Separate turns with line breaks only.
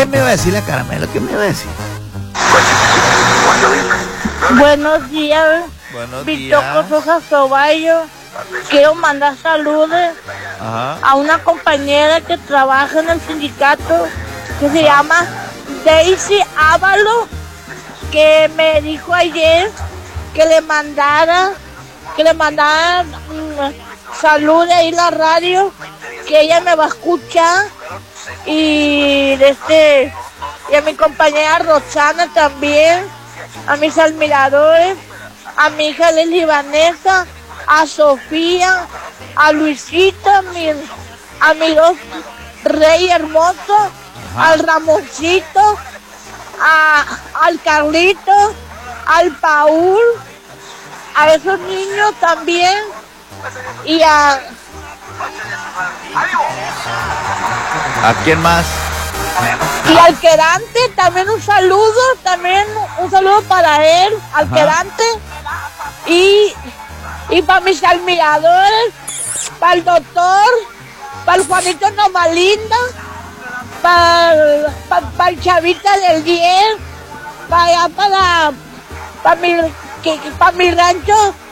¿Qué me iba a decir la Caramelo? ¿Qué me iba a decir?
Buenos días.
Buenos
Víctor
días.
Rojas Toballo. Quiero mandar saludos
Ajá.
a una compañera que trabaja en el sindicato que se llama Daisy Ávalo, que me dijo ayer que le mandara saludos ahí en la radio, que ella me va a escuchar, y y a mi compañera Roxana también, a mis admiradores, a mi hija Leslie Vanessa, a Sofía, a Luisita, a mi dos Rey Hermoso, al Ramoncito, al Carlito, al Paul, a esos niños también, y
¿A quién más?
y al Quedante también un saludo para él, al Quedante, y para mis admiradores, para el doctor, para el Juanito Nomalinda, para el Chavita del 10, para mi rancho